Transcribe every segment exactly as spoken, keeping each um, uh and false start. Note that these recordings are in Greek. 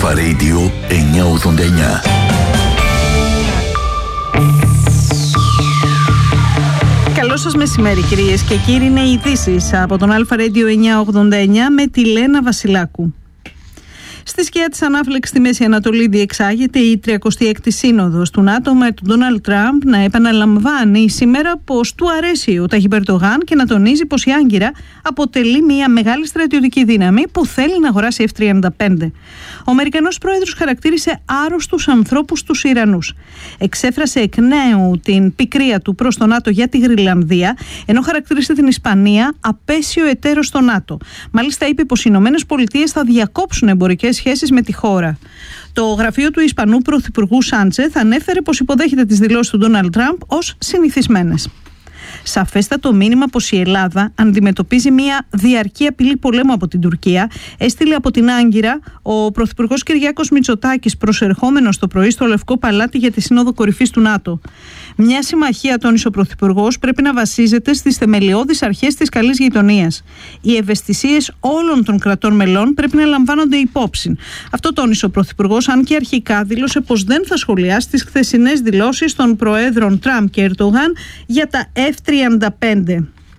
Αλφα Radio εννιακόσια ογδόντα εννιά. Καλό σας μεσημέρι κυρίες και κύριοι, είναι οι ειδήσεις από τον Αλφα Radio εννιακόσια ογδόντα εννιά με τη Λένα Βασιλάκου. Στη σκιά της ανάφλεξης στη Μέση Ανατολή διεξάγεται η τριακοστή έκτη Σύνοδος του ΝΑΤΟ με τον Ντόναλντ Τραμπ να επαναλαμβάνει σήμερα πως του αρέσει ο Ταγιπ Ερντογάν και να τονίζει πως η Άγκυρα αποτελεί μια μεγάλη στρατιωτική δύναμη που θέλει να αγοράσει εφ τριάντα πέντε. Ο Αμερικανός πρόεδρος χαρακτήρισε άρρωστους ανθρώπους τους Ιρανούς. Εξέφρασε εκ νέου την πικρία του προς το ΝΑΤΟ για τη Γροιλανδία, ενώ χαρακτήρισε την Ισπανία απέσιο εταίρο στο ΝΑΤΟ. Μάλιστα είπε πως οι Ηνωμένες Πολιτείες θα διακόψουν εμπορικές σχέσεις με τη χώρα. Το γραφείο του Ισπανού Πρωθυπουργού Σάντσεθ ανέφερε πως υποδέχεται τις δηλώσεις του Ντόναλντ Τραμπ ως συνηθισμένες. Σαφέστατο μήνυμα πως η Ελλάδα αντιμετωπίζει μια διαρκή απειλή πολέμου από την Τουρκία έστειλε από την Άγκυρα ο Πρωθυπουργός Κυριάκος Μητσοτάκης, προσερχόμενος το πρωί στο Λευκό Παλάτι για τη Σύνοδο Κορυφής του ΝΑΤΟ. Μια συμμαχία, τόνισε ο Πρωθυπουργός, πρέπει να βασίζεται στις θεμελιώδεις αρχές της καλής γειτονίας. Οι ευαισθησίες όλων των κρατών μελών πρέπει να λαμβάνονται υπόψη. Αυτό τόνισε ο Πρωθυπουργός, αν και αρχικά δήλωσε πως δεν θα σχολιάσει τις χθεσινές δηλώσεις των Προέδρων Τραμπ και Ερντογάν για τα εφ τριάντα πέντε.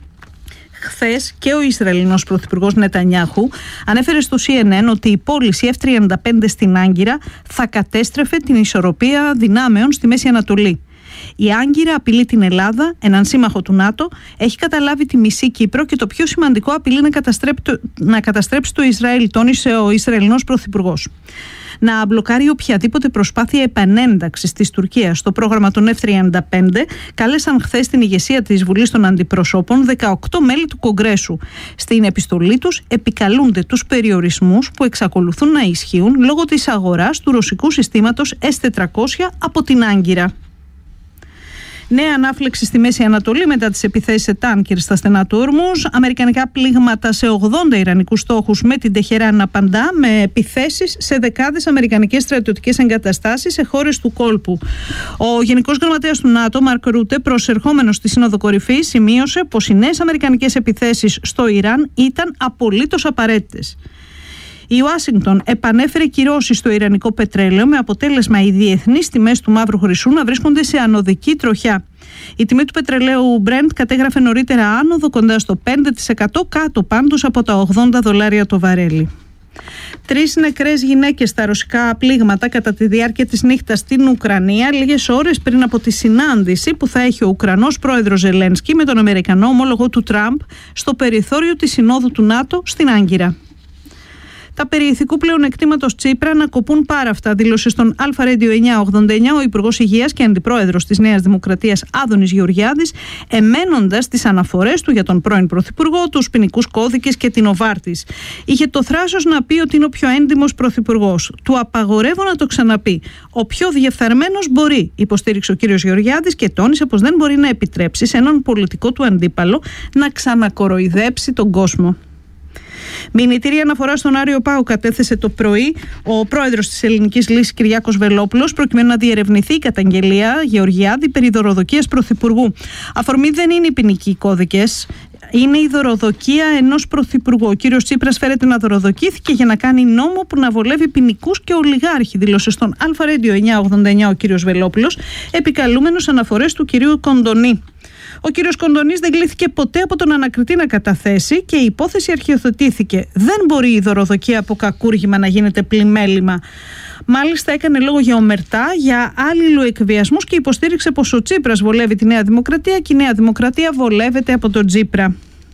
Χθες και ο Ισραηλινός Πρωθυπουργός Νετανιάχου ανέφερε στο σι εν εν ότι η πώληση εφ τριάντα πέντε στην Άγκυρα θα κατέστρεφε την ισορροπία δυνάμεων στη Μέση Ανατολή. Η Άγκυρα απειλεί την Ελλάδα, έναν σύμμαχο του ΝΑΤΟ, έχει καταλάβει τη μισή Κύπρο και το πιο σημαντικό, απειλεί να καταστρέψει το, να καταστρέψει το Ισραήλ, τόνισε ο Ισραηλινός Πρωθυπουργός. Να μπλοκάρει οποιαδήποτε προσπάθεια επανένταξης της Τουρκίας στο πρόγραμμα των εφ τριάντα πέντε, κάλεσαν χθες την ηγεσία της Βουλής των Αντιπροσώπων δεκαοκτώ μέλη του Κογκρέσου. Στην επιστολή τους επικαλούνται τους περιορισμούς που εξακολουθούν να ισχύουν λόγω της αγοράς του ρωσικού συστήματος ες τετρακόσια από την Άγκυρα. Νέα ανάφλεξη στη Μέση Ανατολή μετά τις επιθέσεις σε τάνκερ στα στενά του Ορμούζ. Αμερικανικά πλήγματα σε ογδόντα ιρανικούς στόχους με την Τεχεράν να απαντά με επιθέσεις σε δεκάδες αμερικανικές στρατιωτικές εγκαταστάσεις σε χώρες του κόλπου. Ο Γενικός Γραμματέας του ΝΑΤΟ, Μαρκ Ρούτε, προσερχόμενος στη Σύνοδο Κορυφής, σημείωσε πως οι νέες αμερικανικές επιθέσεις στο Ιράν ήταν απολύτως απαραίτητες. Η Ουάσιγκτον επανέφερε κυρώσεις στο ιρανικό πετρέλαιο με αποτέλεσμα οι διεθνείς τιμές του μαύρου χρυσού να βρίσκονται σε ανωδική τροχιά. Η τιμή του πετρελαίου Brent κατέγραφε νωρίτερα άνοδο κοντά στο πέντε τοις εκατό, κάτω πάντως από τα ογδόντα δολάρια το βαρέλι. Τρεις νεκρές γυναίκες στα ρωσικά πλήγματα κατά τη διάρκεια της νύχτας στην Ουκρανία, λίγες ώρες πριν από τη συνάντηση που θα έχει ο Ουκρανός πρόεδρος Ζελένσκι με τον Αμερικανό ομόλογο του Τραμπ στο περιθώριο της Συνόδου του ΝΑΤΟ στην Άγκυρα. Τα περί ηθικού πλεονεκτήματος Τσίπρα να κοπούν πάρα αυτά, δήλωσε στον Αλφα Radio εννιακόσια ογδόντα εννιά ο Υπουργός Υγείας και Αντιπρόεδρος της Νέας Δημοκρατίας Άδωνης Γεωργιάδης, εμένοντας τις αναφορές του για τον πρώην Πρωθυπουργό, τους ποινικούς κώδικες και την Οβάρτης. Είχε το θράσος να πει ότι είναι ο πιο έντιμος πρωθυπουργός. Του απαγορεύω να το ξαναπεί. Ο πιο διεφθαρμένος μπορεί, υποστήριξε ο κύριος Γεωργιάδης και τόνισε πως δεν μπορεί να επιτρέψει σε έναν πολιτικό του αντίπαλο να ξανακοροϊδέψει τον κόσμο. Μηνυτήρια αναφορά στον Άριο Πάγο κατέθεσε το πρωί ο πρόεδρος της Ελληνικής Λύσης Κυριάκος Βελόπουλος, προκειμένου να διερευνηθεί η καταγγελία Γεωργιάδη περί δωροδοκίας πρωθυπουργού. Αφορμή δεν είναι οι ποινικοί κώδικες, είναι η δωροδοκία ενός πρωθυπουργού. Ο κύριος Τσίπρας φέρεται να δωροδοκήθηκε για να κάνει νόμο που να βολεύει ποινικούς και ολιγάρχη, δήλωσε στον Αλφα Radio εννιακόσια ογδόντα εννιά ο κύριος Βελόπουλος, επικαλούμενος αναφορές του κυρίου Κοντονή. Ο κύριος Κοντονής δεν κλήθηκε ποτέ από τον ανακριτή να καταθέσει και η υπόθεση αρχιοθετήθηκε. Δεν μπορεί η δωροδοκία από κακούργημα να γίνεται πλημέλημα. Μάλιστα έκανε λόγο για ομερτά, για αλληλοεκβιασμούς και υποστήριξε πως ο Τσίπρας βολεύει τη Νέα Δημοκρατία και η Νέα Δημοκρατία βολεύεται από τον Τσίπρα.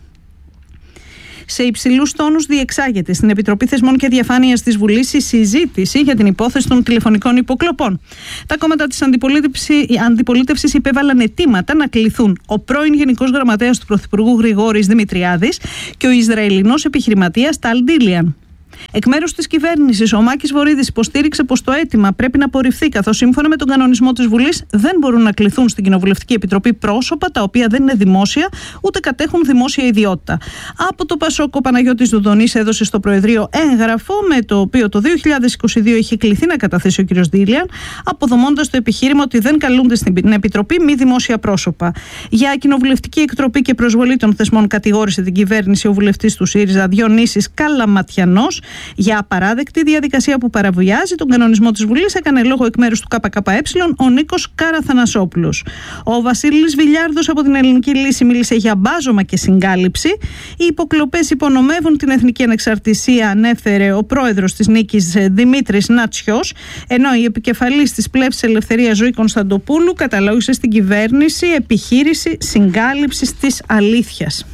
Σε υψηλούς τόνους διεξάγεται στην Επιτροπή Θεσμών και Διαφάνειας της Βουλής η συζήτηση για την υπόθεση των τηλεφωνικών υποκλοπών. Τα κόμματα της αντιπολίτευσης υπέβαλαν αιτήματα να κληθούν ο πρώην Γενικός Γραμματέας του Πρωθυπουργού Γρηγόρης Δημητριάδης και ο Ισραηλινός επιχειρηματίας Ταλ Ντίλιαν. Εκ μέρους της κυβέρνησης, ο Μάκης Βορίδης υποστήριξε πως το αίτημα πρέπει να απορριφθεί, καθώς σύμφωνα με τον κανονισμό της Βουλής δεν μπορούν να κληθούν στην Κοινοβουλευτική Επιτροπή πρόσωπα τα οποία δεν είναι δημόσια ούτε κατέχουν δημόσια ιδιότητα. Από το Πασόκ, ο Παναγιώτης Δουδονής έδωσε στο Προεδρείο έγγραφο με το οποίο το δύο χιλιάδες είκοσι δύο είχε κληθεί να καταθέσει ο κ. Ντίλιαν, αποδομώντας το επιχείρημα ότι δεν καλούνται στην Επιτροπή μη δημόσια πρόσωπα. Για κοινοβουλευτική εκτροπή και προσβολή των θεσμών κατηγόρησε την κυβέρνηση ο βουλευτής του ΣΥΡΙΖΑ Διονύσης Καλαματιανός. Για απαράδεκτη διαδικασία που παραβιάζει τον κανονισμό της Βουλής έκανε λόγο εκ μέρους του ΚΚΕ ο Νίκος Καραθανασόπουλος. Ο Βασίλης Βιλιάρδος από την Ελληνική Λύση μίλησε για μπάζωμα και συγκάλυψη. Οι υποκλοπές υπονομεύουν την εθνική ανεξαρτησία, ανέφερε ο πρόεδρος της Νίκης Δημήτρης Νατσιός, ενώ η επικεφαλής της Πλεύσης Ελευθερίας Ζωή Κωνσταντοπούλου καταλόγησε στην κυβέρνηση επιχείρηση συγκάλυψης της αλήθειας.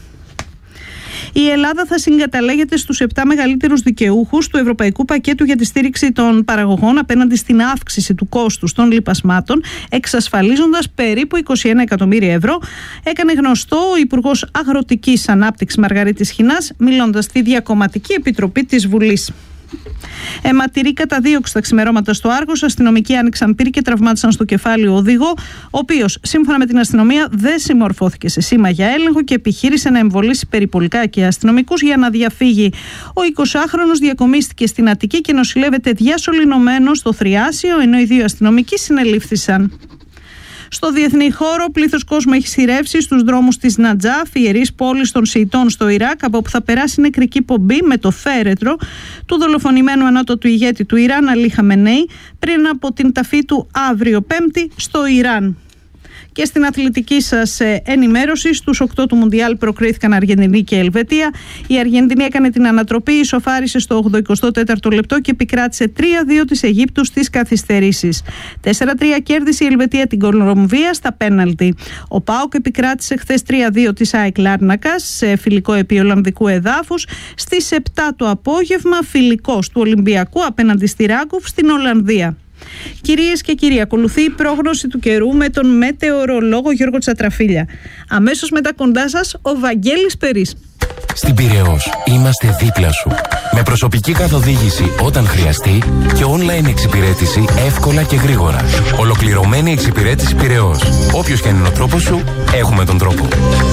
Η Ελλάδα θα συγκαταλέγεται στους επτά μεγαλύτερους δικαιούχους του Ευρωπαϊκού Πακέτου για τη στήριξη των παραγωγών απέναντι στην αύξηση του κόστους των λιπασμάτων, εξασφαλίζοντας περίπου είκοσι ένα εκατομμύρια ευρώ, έκανε γνωστό ο Υπουργός Αγροτικής Ανάπτυξης Μαργαρίτης Χινάς, μιλώντας στη Διακομματική Επιτροπή της Βουλής. Αιματηρή καταδίωξη στα ξημερώματα στο Άργος, αστυνομικοί άνοιξαν πύρη και τραυμάτισαν στο κεφάλι ο οδηγό, ο οποίος σύμφωνα με την αστυνομία δεν συμμορφώθηκε σε σήμα για έλεγχο και επιχείρησε να εμβολήσει περιπολικά και αστυνομικούς για να διαφύγει. Ο εικοσάχρονος διακομίστηκε στην Αττική και νοσηλεύεται διασωληνωμένος στο Θριάσιο, ενώ οι δύο αστυνομικοί συνελήφθησαν. Στο διεθνή χώρο, πλήθος κόσμου έχει σειρεύσει στους δρόμους της Νατζάφ, ιερής πόλης των Σιητών στο Ιράκ, από όπου θα περάσει νεκρική πομπή με το φέρετρο του δολοφονημένου ανώτατου ηγέτη του Ιράν, Αλί Χαμενέι, πριν από την ταφή του αύριο Πέμπτη στο Ιράν. Και στην αθλητική σας ενημέρωση, στους οκτώ του Μουντιάλ προκρίθηκαν Αργεντινή και Ελβετία. Η Αργεντινή έκανε την ανατροπή, ισοφάρισε στο ογδοηκοστό τέταρτο λεπτό και επικράτησε τρία δύο της Αιγύπτου στις καθυστερήσεις. τέσσερα τρία κέρδισε η Ελβετία την Κολομβία στα πέναλτι. Ο ΠΑΟΚ επικράτησε χθες τρία δύο της ΑΕΚ Λάρνακας σε φιλικό επί Ολλανδικού εδάφους. Στις επτά το απόγευμα, φιλικός του Ολυμπιακού απέναντι στη Ράγκουφ στην Ολλανδία. Κυρίες και κύριοι, ακολουθεί η πρόγνωση του καιρού με τον μετεωρολόγο Γιώργο Τσατραφίλια. Αμέσως μετά κοντά σας ο Βαγγέλης Περής. Στην Πειραιώς είμαστε δίπλα σου. Με προσωπική καθοδήγηση όταν χρειαστεί και online εξυπηρέτηση εύκολα και γρήγορα. Ολοκληρωμένη εξυπηρέτηση Πειραιώς. Όποιος και αν είναι ο τρόπος σου, έχουμε τον τρόπο.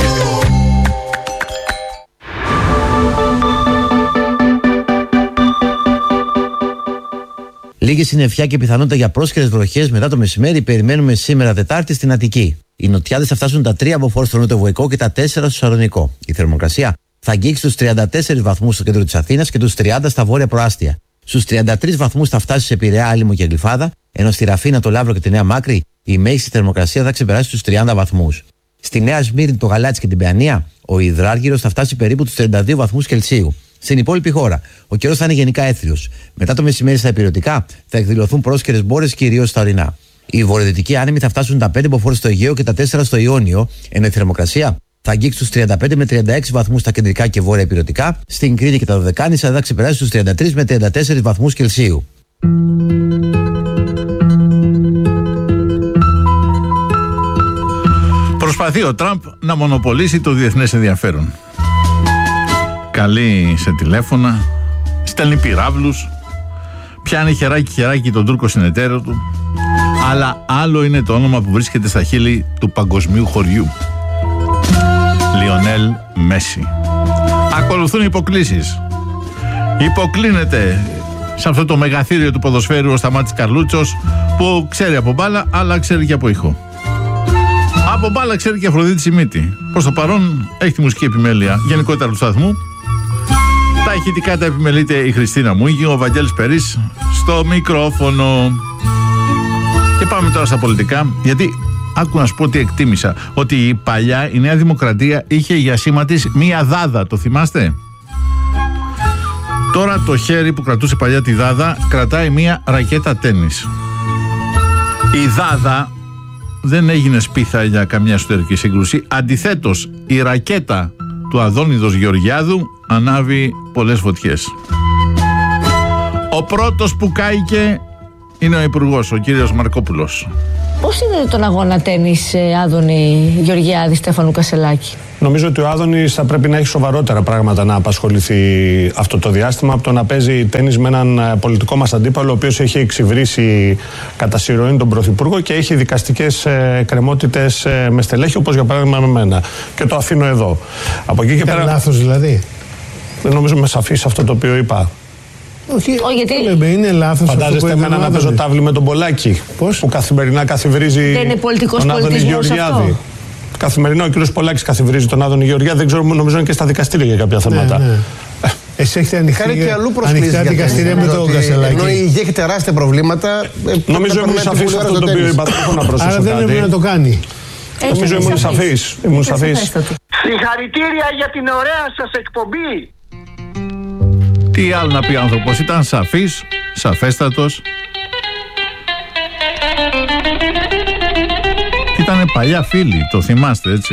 Λίγη συννεφιά και πιθανότητα για πρόσχερες βροχές μετά το μεσημέρι περιμένουμε σήμερα Τετάρτη στην Αττική. Οι νοτιάδες θα φτάσουν τα τρία από φόρους στο Νότιο Βοϊκό και τα τέσσερα στο Σαλονικό. Η θερμοκρασία θα αγγίξει τους τριάντα τέσσερις βαθμούς στο κέντρο της Αθήνας και τους τριάντα στα βόρεια προάστια. Στους τριάντα τρεις βαθμούς θα φτάσει σε Πειραιά, Άλυμο και Γλυφάδα, ενώ στη Ραφίνα, το Λαύρο και τη Νέα Μάκρη η μέγιστη θερμοκρασία θα ξεπεράσει τους τριάντα βαθμούς. Στη Νέα Σμύρνη, το Γαλάτσι και την Παιανία, ο Υδράργυρος θα φτάσει περίπου τους τριάντα δύο βαθμούς Κελσίου. Στην υπόλοιπη χώρα, ο καιρός θα είναι γενικά έθριος. Μετά το μεσημέρι στα υπηρετικά θα εκδηλωθούν πρόσχερες μπόρες κυρίως στα ορεινά. Οι βορειοδυτικοί άνεμοι θα φτάσουν τα πέντε μποφόρ στο Αιγαίο και τα τέσσερα στο Ιόνιο, ενώ η θερμοκρασία θα αγγίξει τους τριάντα πέντε με τριάντα έξι βαθμούς στα κεντρικά και βόρεια υπηρετικά. Στην Κρήτη και τα Δωδεκάνησα θα ξεπεράσει τους τριάντα τρεις με τριάντα τέσσερις βαθμούς Κελσίου. Προσπαθεί ο Τραμπ να μονοπολίσει το διεθνές ενδιαφέρον. Καλεί σε τηλέφωνα, στέλνει πυράβλους, πιάνει χεράκι χεράκι τον Τούρκο συνεταίρο του, αλλά άλλο είναι το όνομα που βρίσκεται στα χείλη του παγκοσμίου χωριού. Λιονέλ Μέση. Ακολουθούν υποκλήσεις. Υποκλίνεται σε αυτό το μεγαθύριο του ποδοσφαίρου ο Σταμάτης Καρλούτσος, που ξέρει από μπάλα αλλά ξέρει και από ηχό. Από μπάλα ξέρει και Αφροδίτη Σιμίτη. Προς το παρόν έχει τη μουσική επιμέλεια γενικότερα του σταθμού. Τα ηχητικά τα επιμελείται η Χριστίνα Μούγη, ο Βαγγέλης Περής στο μικρόφωνο. Και πάμε τώρα στα πολιτικά, γιατί άκου να σου πω ότι εκτίμησα. Ότι η παλιά η Νέα Δημοκρατία είχε για σήμα της μία δάδα, το θυμάστε? Τώρα το χέρι που κρατούσε παλιά τη δάδα κρατάει μία ρακέτα τένις. Η δάδα δεν έγινε σπίθα για καμιά εσωτερική σύγκρουση. Αντιθέτως, η ρακέτα του Αδόνιδος Γεωργιάδου ανάβει πολλές φωτιές. Ο πρώτος που κάηκε είναι ο Υπουργός, ο κύριος Μαρκόπουλος. Πώς είδατε τον αγώνα τένις Άδωνη Γεωργιάδη Στέφανου Κασελάκη? Νομίζω ότι ο Άδωνης θα πρέπει να έχει σοβαρότερα πράγματα να απασχοληθεί αυτό το διάστημα από το να παίζει τένις με έναν πολιτικό μας αντίπαλο, ο οποίος έχει εξυβρίσει κατά συρροή τον Πρωθυπουργό και έχει δικαστικές κρεμότητες με στελέχη, όπως για παράδειγμα με μένα. Και το αφήνω εδώ. Από εκεί και πέρα. Λάθος δηλαδή. Δεν νομίζω με σαφής αυτό το οποίο είπα. Όχι, Ο, γιατί... λέμε, είναι λάθος. Φαντάζεστε εμένα να παίζω τάβλη με τον Πολάκη. Πώς? Που καθημερινά καθιβρίζει δεν είναι πολιτικός τον Άδωνη Γεωργιάδη. Αυτό. Καθημερινά ο κύριος Πολάκης καθιβρίζει τον Άδωνη Γεωργιάδη. Δεν ξέρω, νομίζω είναι και στα δικαστήρια για κάποια θέματα. Ναι, ναι. Ε, Εσύ έχετε ανοιχτή, Κάνει και αλλού προσκλήσεις ανοιχτά δικαστήρια με το Κασελάκη. Ενώ η υγεία έχει τεράστια προβλήματα. Νομίζω ήμουν σαφής αυτό το οποίο είπατε. Να προσθέσω Άρα δεν κάτι. έπρεπε να το κάνει. Νομίζω ήμουν σαφής. Ήμουν σαφής. Συγχαρητήρια για την ωραία σας εκπομπή. Τι άλλο να πει ο άνθρωπος, ήταν σαφής, σαφέστατος. Ήτανε παλιά φίλοι, το θυμάστε έτσι.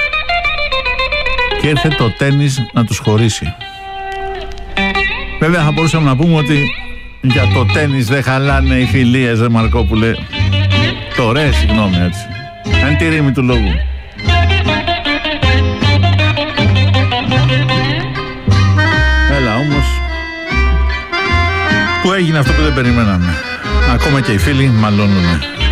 Και ήρθε το τένις να τους χωρίσει. Βέβαια θα μπορούσαμε να πούμε ότι για το τένις δεν χαλάνε οι φιλίες, ρε Μαρκόπουλε. Το ρε, συγγνώμη έτσι. Είναι τη ρήμη του λόγου. Έλα όμως, που έγινε αυτό που δεν περιμέναμε. Ακόμα και οι φίλοι μαλώνουνε.